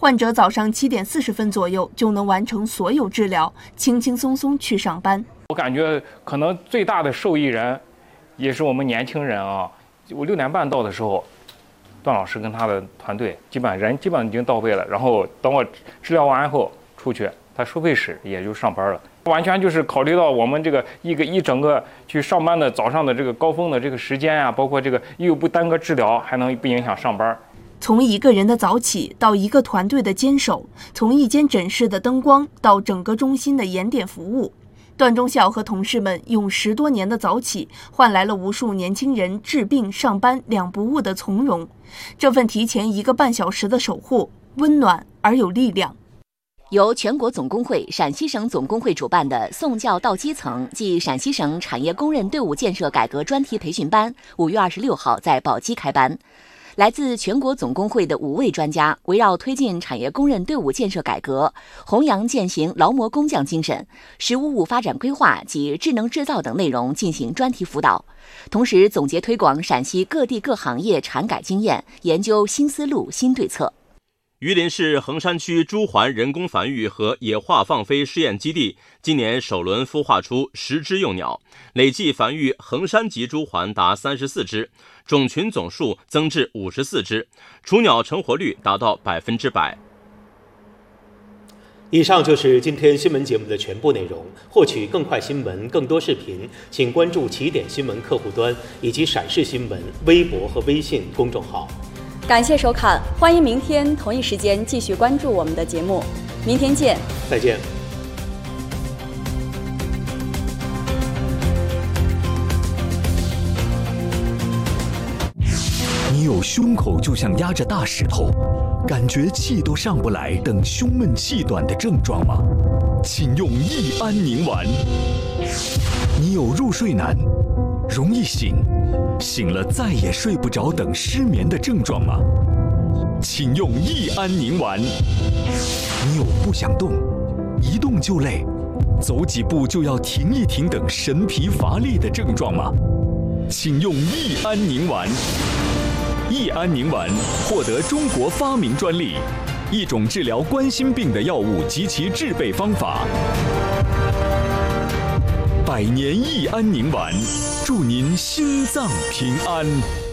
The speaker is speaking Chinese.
患者早上7点40分左右就能完成所有治疗，轻轻松松去上班。 我感觉可能最大的受益人也是我们年轻人啊。我6点半到的时候，段老师跟他的团队基本已经到位了，然后等我治疗完后出去，他收费室也就上班了。完全就是考虑到我们这个一整个去上班的早上的这个高峰的这个时间啊，包括这个又不耽搁治疗，还能不影响上班。 从一个人的早起到一个团队的坚守，从一间诊室的灯光到整个中心的严点服务，段忠孝和同事们用10多年的早起，换来了无数年轻人治病上班两不误的从容。这份提前1个半小时的守护，温暖而有力量。 由全国总工会、陕西省总工会主办的送教到基层暨陕西省产业工人队伍建设改革专题培训班5月26号在宝鸡开班。来自全国总工会的5位专家，围绕推进产业工人队伍建设改革、弘扬践行劳模工匠精神、“十五五”发展规划及智能制造等内容进行专题辅导，同时总结推广陕西各地各行业产改经验，研究新思路、新对策。 榆林市衡山区朱鹮人工繁育和野化放飞试验基地今年首轮孵化出10只幼鸟，累计繁育衡山级朱鹮达34只，种群总数增至54只，雏鸟成活率达到100%。 以上就是今天新闻节目的全部内容。获取更快新闻、更多视频，请关注起点新闻客户端以及陕视新闻微博和微信公众号。 感谢收看，欢迎明天同一时间继续关注我们的节目。明天见， 再见。 你有胸口就像压着大石头，感觉气都上不来等胸闷气短的症状吗？请用益安宁丸。你有入睡难，容易醒，醒了再也睡不着等失眠的症状吗？请用益安宁丸。你有不想动，一动就累，走几步就要停一停等神疲乏力的症状吗？请用益安宁丸。益安宁丸获得中国发明专利，一种治疗冠心病的药物及其制备方法。100年益安宁丸，祝您心脏平安。